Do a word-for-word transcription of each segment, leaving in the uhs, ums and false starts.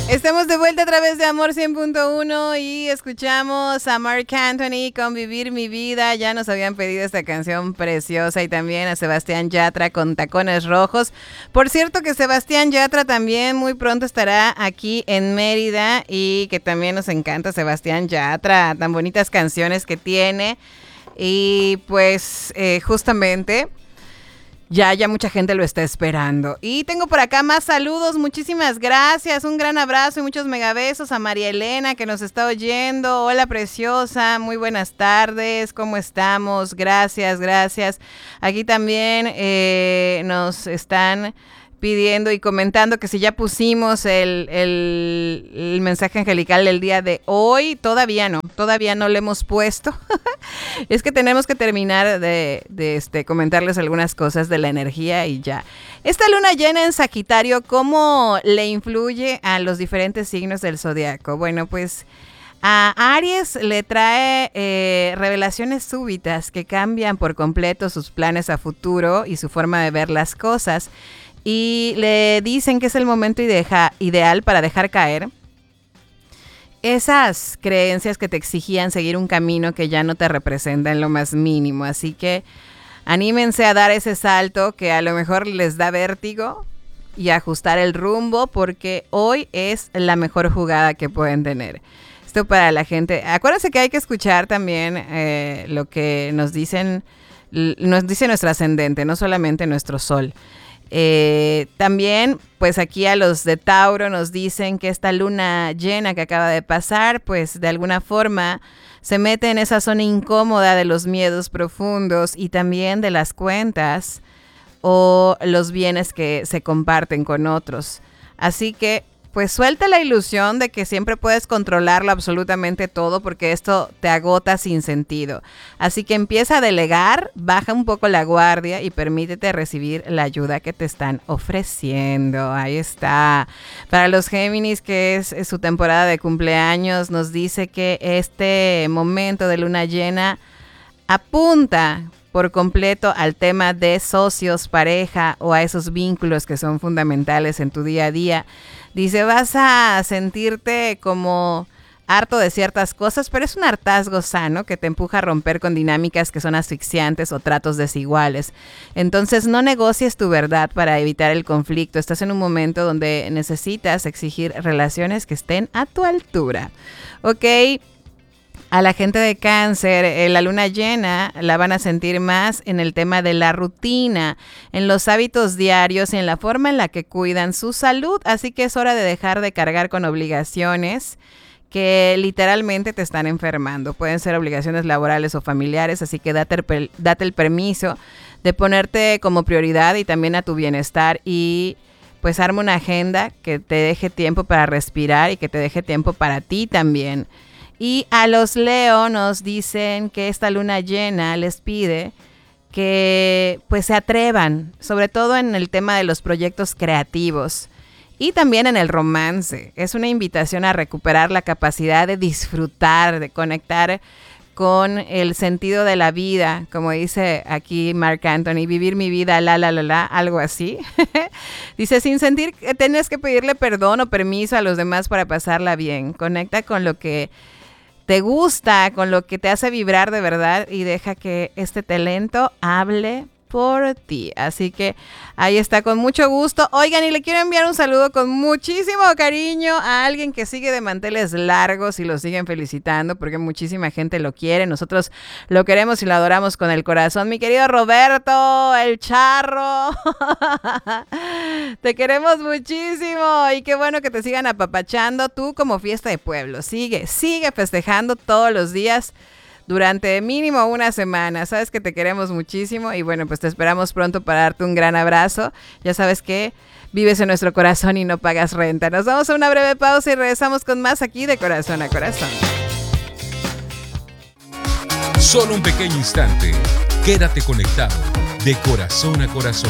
Estamos de vuelta a través de Amor cien punto uno y escuchamos a Marc Anthony con Vivir mi vida. Ya nos habían pedido esta canción preciosa, y también a Sebastián Yatra con Tacones Rojos. Por cierto que Sebastián Yatra también muy pronto estará aquí en Mérida, y que también nos encanta Sebastián Yatra, tan bonitas canciones que tiene. Y pues eh, justamente... Ya, ya mucha gente lo está esperando. Y tengo por acá más saludos, muchísimas gracias, un gran abrazo y muchos megabesos a María Elena que nos está oyendo. Hola preciosa, muy buenas tardes, ¿cómo estamos? Gracias, gracias. Aquí también eh, nos están pidiendo y comentando que si ya pusimos el, el, el mensaje angelical del día de hoy. Todavía no, todavía no lo hemos puesto. Es que tenemos que terminar de, de este, comentarles algunas cosas de la energía y ya. Esta luna llena en Sagitario, ¿cómo le influye a los diferentes signos del zodiaco? Bueno, pues a Aries le trae eh, revelaciones súbitas que cambian por completo sus planes a futuro y su forma de ver las cosas. Y le dicen que es el momento ideja, ideal para dejar caer esas creencias que te exigían seguir un camino que ya no te representa en lo más mínimo. Así que anímense a dar ese salto que a lo mejor les da vértigo y ajustar el rumbo, porque hoy es la mejor jugada que pueden tener. Esto para la gente. Acuérdense que hay que escuchar también eh, lo que nos dicen, nos dice nuestro ascendente, no solamente nuestro sol. Eh, también pues aquí a los de Tauro nos dicen que esta luna llena que acaba de pasar pues de alguna forma se mete en esa zona incómoda de los miedos profundos y también de las cuentas o los bienes que se comparten con otros. Así que pues suelta la ilusión de que siempre puedes controlarlo absolutamente todo, porque esto te agota sin sentido. Así que empieza a delegar, baja un poco la guardia y permítete recibir la ayuda que te están ofreciendo. Ahí está. Para los Géminis, que es, es su temporada de cumpleaños, nos dice que este momento de luna llena apunta por completo al tema de socios, pareja o a esos vínculos que son fundamentales en tu día a día. Dice, vas a sentirte como harto de ciertas cosas, pero es un hartazgo sano que te empuja a romper con dinámicas que son asfixiantes o tratos desiguales. Entonces no negocies tu verdad para evitar el conflicto. Estás en un momento donde necesitas exigir relaciones que estén a tu altura. Ok. A la gente de Cáncer, eh, la luna llena la van a sentir más en el tema de la rutina, en los hábitos diarios y en la forma en la que cuidan su salud. Así que es hora de dejar de cargar con obligaciones que literalmente te están enfermando. Pueden ser obligaciones laborales o familiares, así que date el, date el permiso de ponerte como prioridad y también a tu bienestar, y pues arma una agenda que te deje tiempo para respirar y que te deje tiempo para ti también. Y a los Leo nos dicen que esta luna llena les pide que pues se atrevan, sobre todo en el tema de los proyectos creativos y también en el romance. Es una invitación a recuperar la capacidad de disfrutar, de conectar con el sentido de la vida, como dice aquí Marc Anthony, vivir mi vida, la, la, la, la, algo así. Dice, sin sentir que tienes que pedirle perdón o permiso a los demás para pasarla bien. Conecta con lo que te gusta, con lo que te hace vibrar de verdad, y deja que este talento hable por ti. Así que ahí está, con mucho gusto. Oigan, y le quiero enviar un saludo con muchísimo cariño a alguien que sigue de manteles largos y lo siguen felicitando porque muchísima gente lo quiere. Nosotros lo queremos y lo adoramos con el corazón. Mi querido Roberto, el charro. Te queremos muchísimo y qué bueno que te sigan apapachando. Tú como fiesta de pueblo. Sigue, sigue festejando todos los días durante mínimo una semana. Sabes que te queremos muchísimo y bueno, pues te esperamos pronto para darte un gran abrazo. Ya sabes que vives en nuestro corazón y no pagas renta. Nos vamos a una breve pausa y regresamos con más aquí de Corazón a Corazón. Solo un pequeño instante. Quédate conectado de Corazón a Corazón.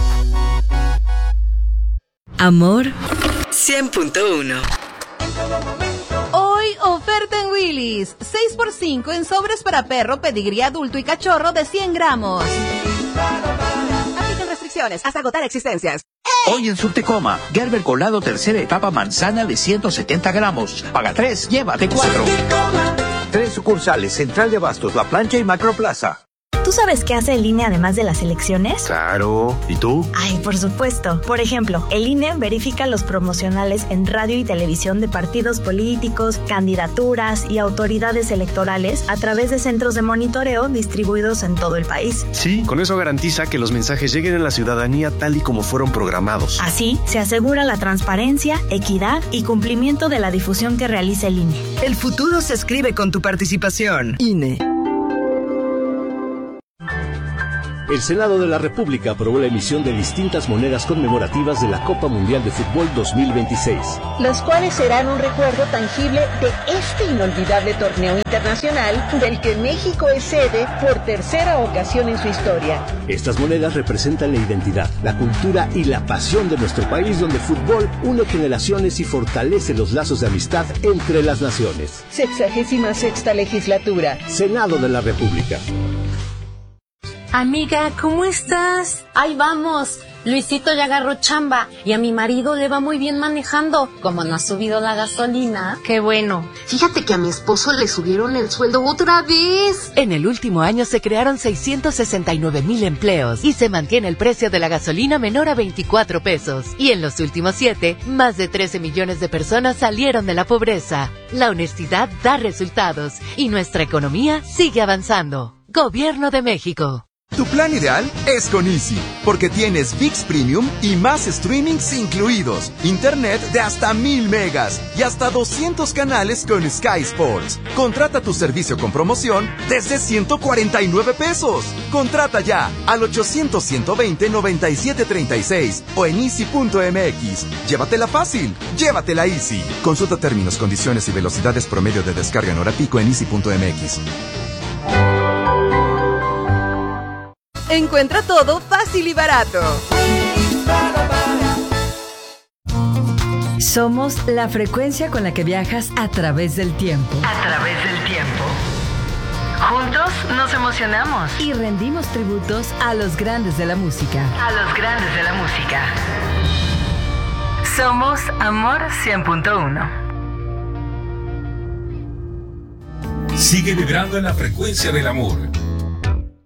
Amor cien punto uno. Hoy oferta en Willy's, seis por cinco en sobres para perro, pedigrí adulto y cachorro de cien gramos. Aplican restricciones hasta agotar existencias. Hoy en Subtecoma, Gerber colado tercera etapa manzana de ciento setenta gramos. Paga tres, llévate cuatro. Tres sucursales, Central de Abastos, La Plancha y Macroplaza. ¿Tú sabes qué hace el I N E además de las elecciones? Claro. ¿Y tú? Ay, por supuesto. Por ejemplo, el I N E verifica los promocionales en radio y televisión de partidos políticos, candidaturas y autoridades electorales a través de centros de monitoreo distribuidos en todo el país. Sí, con eso garantiza que los mensajes lleguen a la ciudadanía tal y como fueron programados. Así, se asegura la transparencia, equidad y cumplimiento de la difusión que realiza el I N E. El futuro se escribe con tu participación. I N E. El Senado de la República aprobó la emisión de distintas monedas conmemorativas de la Copa Mundial de Fútbol dos mil veintiséis. Las cuales serán un recuerdo tangible de este inolvidable torneo internacional del que México es sede por tercera ocasión en su historia. Estas monedas representan la identidad, la cultura y la pasión de nuestro país, donde el fútbol une generaciones y fortalece los lazos de amistad entre las naciones. Sexagésima sexta legislatura. Senado de la República. Amiga, ¿cómo estás? Ahí vamos. Luisito ya agarró chamba y a mi marido le va muy bien manejando. Como no ha subido la gasolina. Qué bueno. Fíjate que a mi esposo le subieron el sueldo otra vez. En el último año se crearon seiscientos sesenta y nueve mil empleos y se mantiene el precio de la gasolina menor a veinticuatro pesos. Y en los últimos siete, más de trece millones de personas salieron de la pobreza. La honestidad da resultados y nuestra economía sigue avanzando. Gobierno de México. Tu plan ideal es con Easy, porque tienes ViX Premium y más streamings incluidos, internet de hasta mil megas y hasta doscientos canales con Sky Sports. Contrata tu servicio con promoción desde ciento cuarenta y nueve pesos. Contrata ya al ochocientos, ciento veinte, noventa y siete treinta y seis o en easy punto m x. Llévatela fácil, llévatela Easy. Consulta términos, condiciones y velocidades promedio de descarga en hora pico en easy punto m x. Encuentra todo fácil y barato. Somos la frecuencia con la que viajas a través del tiempo. A través del tiempo. Juntos nos emocionamos. Y rendimos tributos a los grandes de la música. A los grandes de la música. Somos Amor cien punto uno. Sigue vibrando en la frecuencia del amor.